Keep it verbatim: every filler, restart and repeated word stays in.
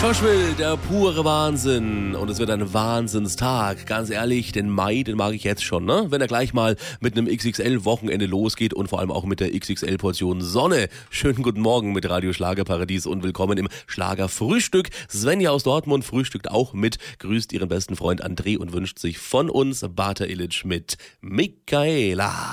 Josh Will, der pure Wahnsinn. Und es wird ein Wahnsinnstag. Ganz ehrlich, den Mai, den mag ich jetzt schon, ne? Wenn er gleich mal mit einem X X L-Wochenende losgeht und vor allem auch mit der X X L-Portion Sonne. Schönen guten Morgen mit Radio Schlagerparadies und willkommen im Schlagerfrühstück. Svenja aus Dortmund frühstückt auch mit, grüßt ihren besten Freund André und wünscht sich von uns Bata Illich mit Michaela.